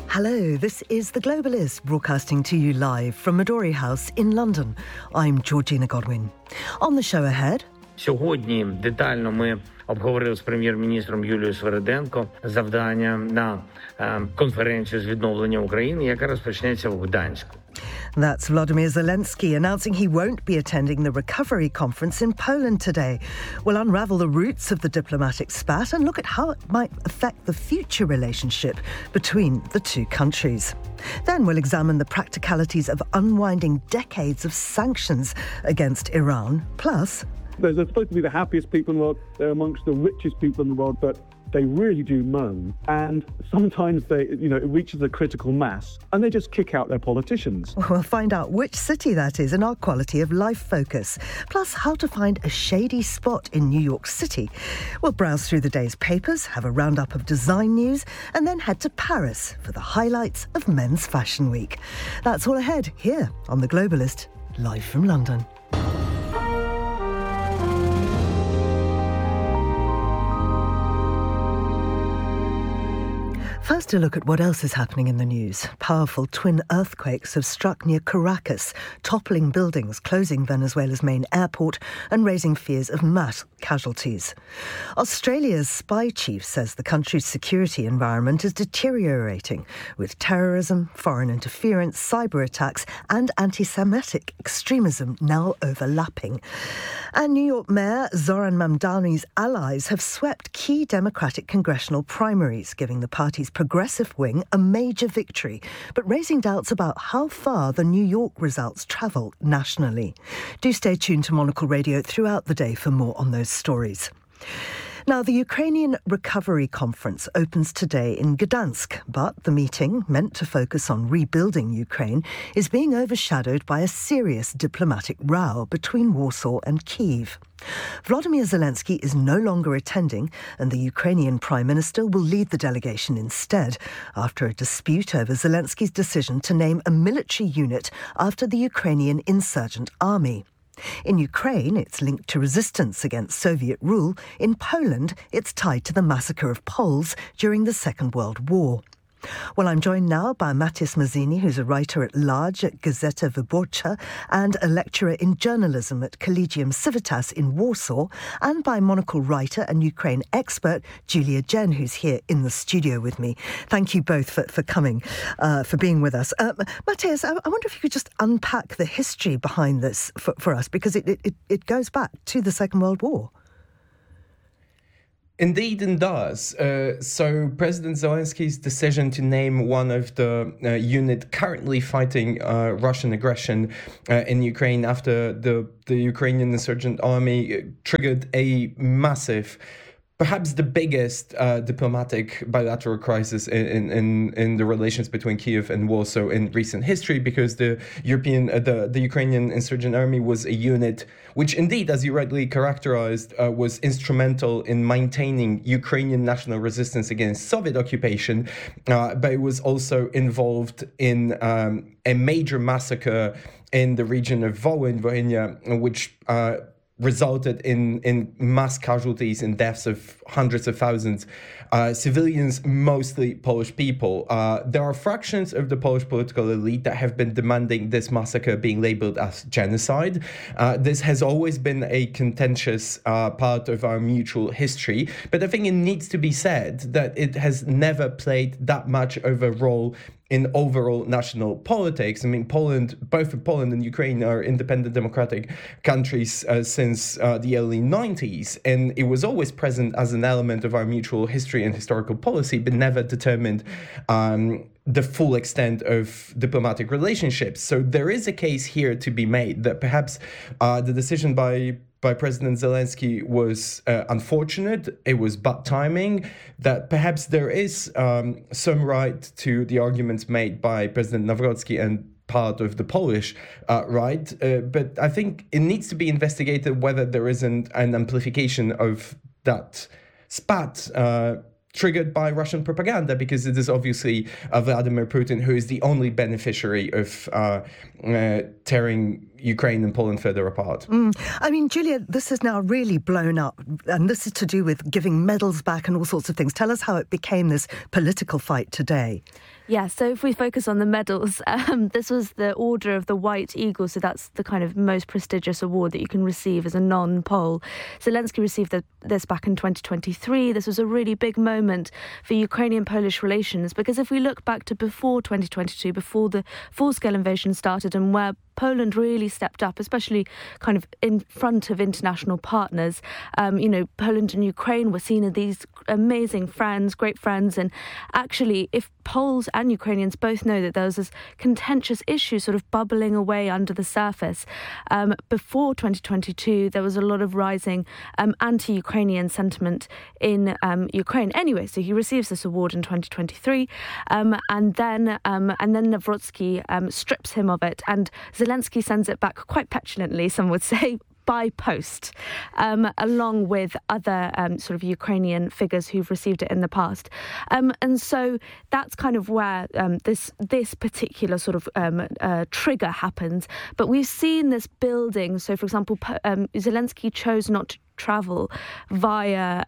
Hello, this is The Globalist, broadcasting to you live from Midori House in London. I'm Georgina Godwin. On the show ahead... Сьогодні детально ми обговорили з прем'єр-міністром Юлією Свериденко завдання на конференцію з відновлення України, яка розпочнеться в Гданську. That's Volodymyr Zelensky announcing he won't be attending the recovery conference in Poland today. We'll unravel the roots of the diplomatic spat and look at how it might affect the future relationship between the two countries. Then we'll examine the practicalities of unwinding decades of sanctions against Iran. Plus... They're supposed to be the happiest people in the world. They're amongst the richest people in the world, but they really do moan. And sometimes it reaches a critical mass and they just kick out their politicians. We'll find out which city that is in our quality of life focus. Plus, how to find a shady spot in New York City. We'll browse through the day's papers, have a roundup of design news, and then head to Paris for the highlights of Men's Fashion Week. That's all ahead here on The Globalist, live from London. First, a look at what else is happening in the news. Powerful twin earthquakes have struck near Caracas, toppling buildings, closing Venezuela's main airport and raising fears of mass casualties. Australia's spy chief says the country's security environment is deteriorating, with terrorism, foreign interference, cyber attacks and anti-Semitic extremism now overlapping. And New York Mayor Zoran Mamdani's allies have swept key Democratic congressional primaries, giving the party's progressive wing a major victory, but raising doubts about how far the New York results travel nationally. Do stay tuned to Monocle Radio throughout the day for more on those stories. Now, the Ukrainian Recovery Conference opens today in Gdansk, but the meeting, meant to focus on rebuilding Ukraine, is being overshadowed by a serious diplomatic row between Warsaw and Kyiv. Volodymyr Zelensky is no longer attending, and the Ukrainian Prime Minister will lead the delegation instead, after a dispute over Zelensky's decision to name a military unit after the Ukrainian insurgent army. In Ukraine, it's linked to resistance against Soviet rule. In Poland, it's tied to the massacre of Poles during the Second World War. Well, I'm joined now by Mateusz Mazzini, who's a writer-at-large at Gazeta Wyborcza and a lecturer in journalism at Collegium Civitas in Warsaw, and by Monocle writer and Ukraine expert Julia Jen, who's here in the studio with me. Thank you both for coming, for being with us. Mateusz, I wonder if you could just unpack the history behind this for us, because it goes back to the Second World War. Indeed, it does. So President Zelensky's decision to name one of the unit currently fighting Russian aggression in Ukraine after the Ukrainian insurgent army triggered a massive, perhaps the biggest diplomatic bilateral crisis in the relations between Kyiv and Warsaw in recent history, because the Ukrainian insurgent army was a unit which indeed, as you rightly characterized, was instrumental in maintaining Ukrainian national resistance against Soviet occupation, but it was also involved in a major massacre in the region of Volhynia, which resulted in mass casualties and deaths of hundreds of thousands, civilians, mostly Polish people. There are fractions of the Polish political elite that have been demanding this massacre being labeled as genocide. This has always been a contentious part of our mutual history, but I think it needs to be said that it has never played that much of a role in overall national politics. I mean, both Poland and Ukraine are independent democratic countries since the early 90s, and it was always present as an element of our mutual history and historical policy, but never determined the full extent of diplomatic relationships. So there is a case here to be made that perhaps the decision by President Zelensky was unfortunate. It was bad timing. That perhaps there is some right to the arguments made by President Nawrocki and part of the Polish right. But I think it needs to be investigated whether there isn't an amplification of that spat triggered by Russian propaganda, because it is obviously Vladimir Putin who is the only beneficiary of tearing Ukraine and Poland further apart. I mean, Julia, this has now really blown up, and this is to do with giving medals back and all sorts of things. Tell us how it became this political fight today. Yeah, so if we focus on the medals, this was the Order of the White Eagle, so that's the kind of most prestigious award that you can receive as a non-Pole. Zelensky received this back in 2023. This was a really big moment for Ukrainian-Polish relations, because if we look back to before 2022, before the full-scale invasion started, and where Poland really stepped up, especially kind of in front of international partners. Poland and Ukraine were seen as these amazing friends, great friends. And actually, if Poles and Ukrainians both know that there was this contentious issue sort of bubbling away under the surface, before 2022, there was a lot of rising anti-Ukrainian sentiment in Ukraine. Anyway, so he receives this award in 2023, and then Nawrocki strips him of it, and Zelensky sends it back quite petulantly, some would say, by post, along with other sort of Ukrainian figures who've received it in the past. And so that's kind of where this particular sort of trigger happens. But we've seen this building. So, for example, Zelensky chose not to travel via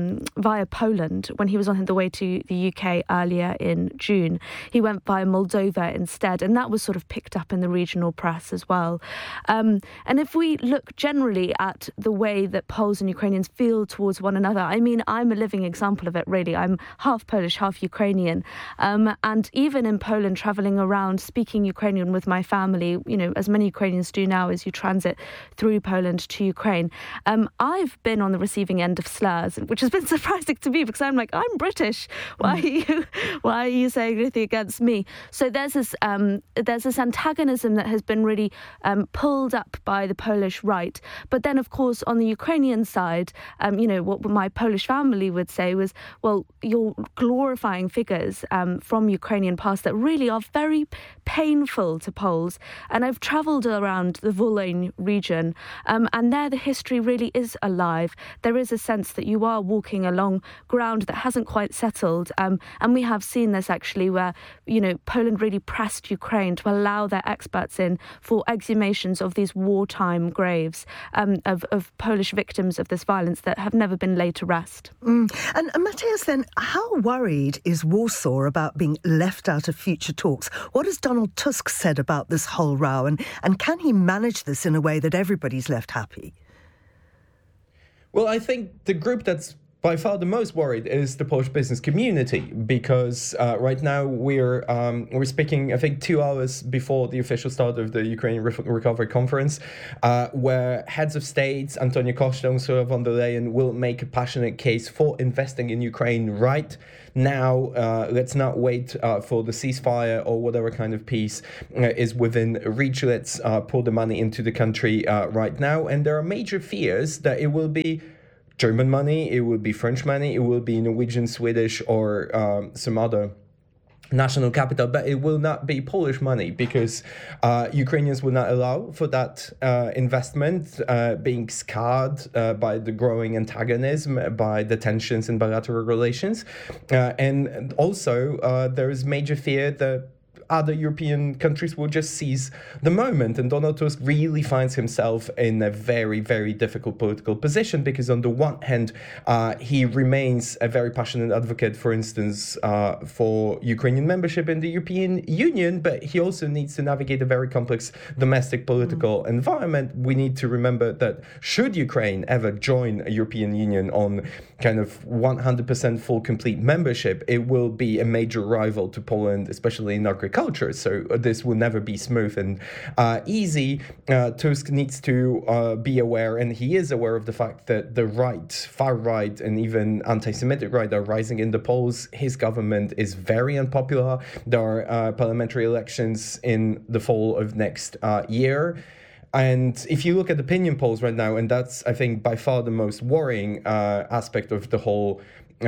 Poland when he was on the way to the UK earlier in June. He went via Moldova instead, and that was sort of picked up in the regional press as well. And if we look generally at the way that Poles and Ukrainians feel towards one another, I mean, I'm a living example of it, really. I'm half Polish, half Ukrainian. And even in Poland, travelling around, speaking Ukrainian with my family, as many Ukrainians do now as you transit through Poland to Ukraine, I've been on the receiving end of slurs, which has been surprising to me because I'm like, I'm British. Why are you saying anything against me? So there's this antagonism that has been really pulled up by the Polish right. But then, of course, on the Ukrainian side, what my Polish family would say was, well, you're glorifying figures from Ukrainian past that really are very painful to Poles. And I've travelled around the Volyn region, and there the history really is alive. There is a sense that you are walking along ground that hasn't quite settled. And we have seen this actually where, Poland really pressed Ukraine to allow their experts in for exhumations of these wartime graves of Polish victims of this violence that have never been laid to rest. And Matthias, then, how worried is Warsaw about being left out of future talks? What has Donald Tusk said about this whole row? And can he manage this in a way that everybody's left happy? Well, I think the group that's by far the most worried is the Polish business community, because right now we're speaking, I think, 2 hours before the official start of the Ukraine Recovery Conference, where heads of states, Antonio Costa and Ursula von der Leyen, will make a passionate case for investing in Ukraine right now. Let's not wait for the ceasefire or whatever kind of peace is within reach. Let's pour the money into the country right now. And there are major fears that it will be German money, it will be French money, it will be Norwegian, Swedish, or some other national capital, but it will not be Polish money, because Ukrainians will not allow for that investment being scarred by the growing antagonism, by the tensions in bilateral relations. And also there is major fear that other European countries will just seize the moment. And Donald Tusk really finds himself in a very, very difficult political position, because on the one hand, he remains a very passionate advocate, for instance, for Ukrainian membership in the European Union, but he also needs to navigate a very complex domestic political environment. We need to remember that should Ukraine ever join a European Union on kind of 100% full complete membership, it will be a major rival to Poland, especially in agriculture. So this will never be smooth and easy. Tusk needs to be aware, and he is aware of the fact that the right, far right, and even anti-Semitic right are rising in the polls. His government is very unpopular. There are parliamentary elections in the fall of next year. And if you look at opinion polls right now, and that's, I think, by far the most worrying aspect of the whole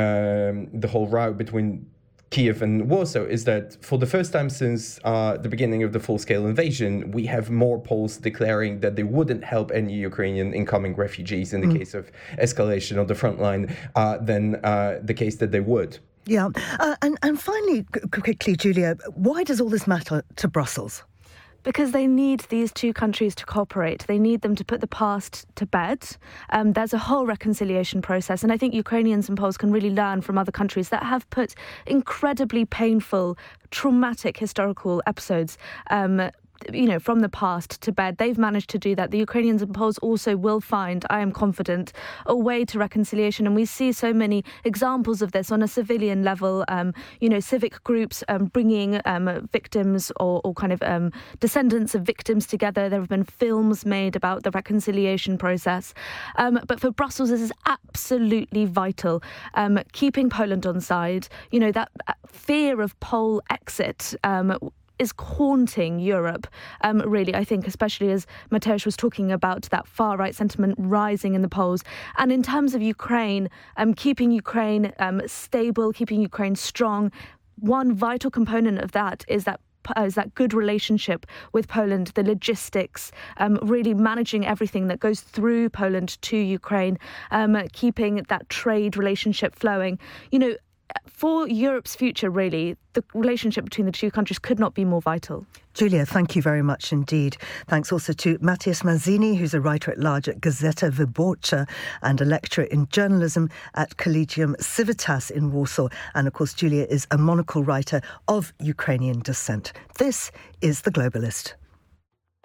row between Kiev and Warsaw, is that for the first time since the beginning of the full-scale invasion, we have more polls declaring that they wouldn't help any Ukrainian incoming refugees in the case of escalation on the front line than the case that they would. Yeah. And finally, quickly, Julia, why does all this matter to Brussels? Because they need these two countries to cooperate. They need them to put the past to bed. There's a whole reconciliation process, and I think Ukrainians and Poles can really learn from other countries that have put incredibly painful, traumatic historical episodes from the past to bed. They've managed to do that. The Ukrainians and Poles also will find, I am confident, a way to reconciliation. And we see so many examples of this on a civilian level, civic groups bringing victims or descendants of victims together. There have been films made about the reconciliation process. But for Brussels, this is absolutely vital. Keeping Poland on side, that fear of Pole exit is haunting Europe, really, I think, especially as Mateusz was talking about that far-right sentiment rising in the polls. And in terms of Ukraine, keeping Ukraine stable, keeping Ukraine strong, one vital component of that is that good relationship with Poland, the logistics, really managing everything that goes through Poland to Ukraine, keeping that trade relationship flowing. For Europe's future, really, the relationship between the two countries could not be more vital. Julia, thank you very much indeed. Thanks also to Matthias Mazzini, who's a writer-at-large at Gazeta Wyborcza and a lecturer in journalism at Collegium Civitas in Warsaw. And, of course, Julia is a monocle writer of Ukrainian descent. This is The Globalist.